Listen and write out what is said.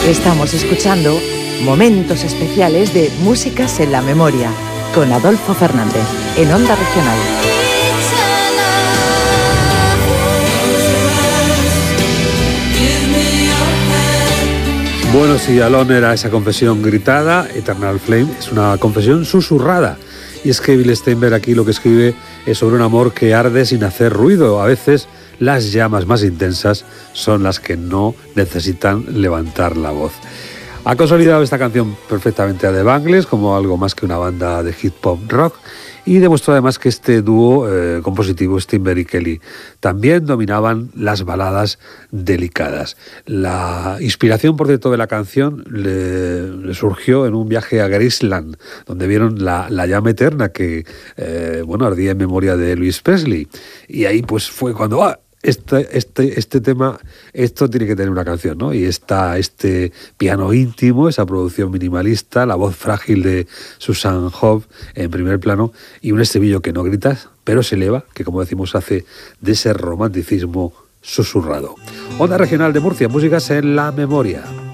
Estamos escuchando momentos especiales de Músicas en la Memoria con Adolfo Fernández en Onda Regional. Bueno, si Alone era esa confesión gritada, Eternal Flame es una confesión susurrada. Y es que Bill Steinberg aquí lo que escribe es sobre un amor que arde sin hacer ruido. A veces las llamas más intensas son las que no necesitan levantar la voz. Ha consolidado esta canción perfectamente a The Bangles como algo más que una banda de hip hop rock y demostró además que este dúo compositivo, Steinberg y Kelly, también dominaban las baladas delicadas. La inspiración, por cierto, de la canción le surgió en un viaje a Graceland, donde vieron la llama eterna que ardía en memoria de Elvis Presley. Y ahí pues fue cuando... Este tema, esto tiene que tener una canción, ¿no? Y está este piano íntimo, esa producción minimalista, la voz frágil de Susan Hoff en primer plano y un estribillo que no gritas, pero se eleva, que como decimos hace de ese romanticismo susurrado. Onda Regional de Murcia, Músicas en la Memoria.